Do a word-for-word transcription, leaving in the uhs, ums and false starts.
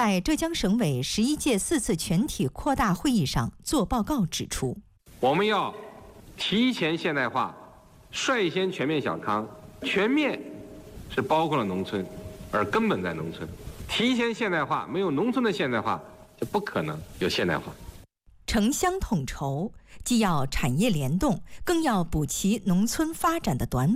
在浙江省委十一届四次全体扩大会议上作报告指出， 我们要提前现代化，率先全面小康。全面是包括了农村，而根本在农村。提前现代化，没有农村的现代化，就不可能有现代化。 城乡统筹，既要产业联动，更要补齐农村发展的短板。